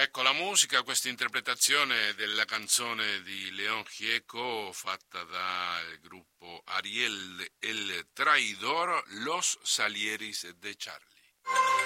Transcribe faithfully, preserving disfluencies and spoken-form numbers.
Ecco la musica, questa interpretazione della canzone di León Gieco fatta dal gruppo Ariel El Traidor, Los Salieris de Charlie.